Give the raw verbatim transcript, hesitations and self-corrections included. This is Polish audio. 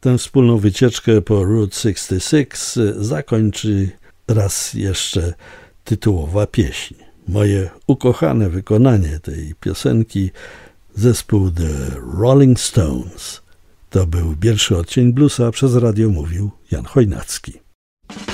Tę wspólną wycieczkę po Route sześćdziesiąt sześć zakończy raz jeszcze tytułowa pieśń. Moje ukochane wykonanie tej piosenki zespół The Rolling Stones. To był pierwszy odcień bluesa, przez radio mówił Jan Chojnacki.